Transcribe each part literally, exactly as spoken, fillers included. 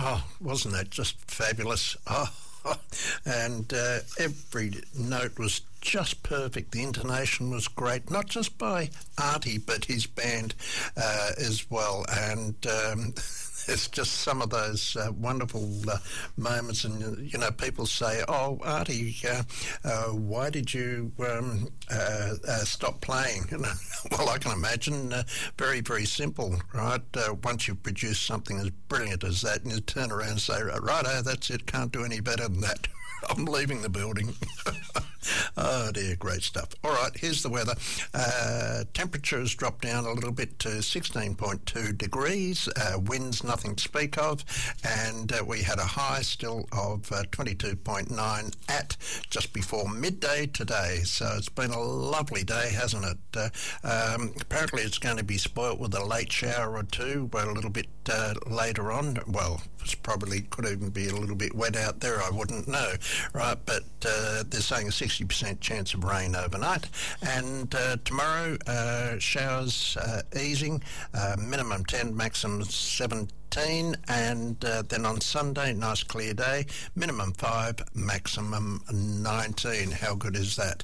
Oh, wasn't that just fabulous? Oh, and uh, every note was just perfect. The intonation was great, not just by Artie, but his band uh, as well. And um, it's just some of those uh, wonderful uh, moments. And, you know, people say, oh, Artie, uh, uh, why did you um, uh, uh, stop playing? You know, well, I can imagine, uh, very, very simple, right? Uh, once you've produced something as brilliant as that, and you turn around and say, righto, that's it, can't do any better than that. I'm leaving the building. Oh dear, great stuff. All right, here's the weather. Uh, temperature has dropped down a little bit to sixteen point two degrees. Uh, winds nothing to speak of, and uh, we had a high still of uh, twenty-two point nine at just before midday today. So it's been a lovely day, hasn't it? Uh, um, apparently it's going to be spoilt with a late shower or two, but a little bit uh, later on. Well, it's probably could even be a little bit wet out there, I wouldn't know, right? But uh, they're saying a sixty percent chance of rain overnight, and uh, tomorrow uh, showers uh, easing, uh, minimum ten, maximum seventeen, and uh, then on Sunday, nice clear day, minimum five, maximum nineteen. How good is that?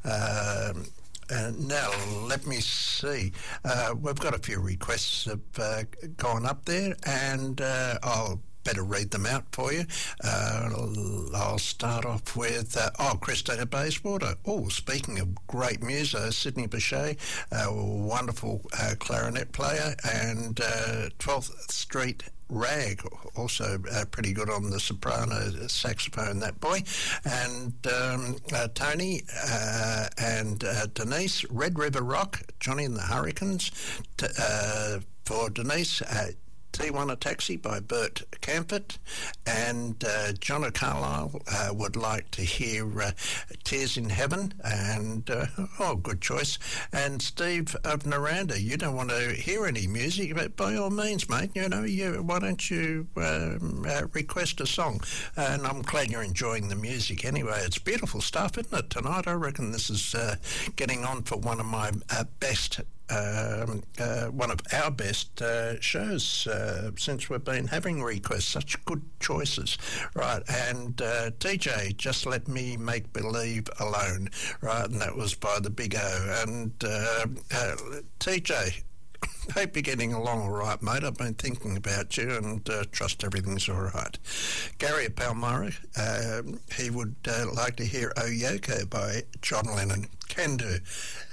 Um, Uh, now, let me see. Uh, we've got a few requests have uh, gone up there, and uh, I'll better read them out for you. Uh, I'll start off with, uh, oh, Christina Bayswater. Oh, speaking of great music, Sydney Bechet, a wonderful uh, clarinet player, and uh, twelfth Street Rag, also uh, pretty good on the soprano saxophone, that boy. And um, uh, Tony uh, and uh, Denise, Red River Rock, Johnny and the Hurricanes. T- uh, for Denise, uh, T one A Taxi by Bert Camford, and uh, John O'Carlyle uh, would like to hear uh, Tears in Heaven, and uh, oh, good choice. And Steve of Naranda, you don't want to hear any music, but by all means, mate, you know, you, why don't you um, uh, request a song? And I'm glad you're enjoying the music anyway. It's beautiful stuff, isn't it? Tonight, I reckon this is uh, getting on for one of my uh, best Um, uh, one of our best uh, shows uh, since we've been having requests. Such good choices, right? And uh, T J, Just Let Me Make Believe Alone, right? And that was by the Big O. And uh, uh, T J, hope you're getting along all right, mate. I've been thinking about you, and uh, trust everything's all right. Gary of Palmyra, uh, he would uh, like to hear Oh Yoko by John Lennon. Can do.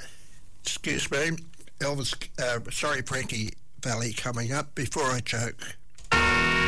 Excuse me. Elvis, uh, sorry, Frankie Valley coming up. Before I choke,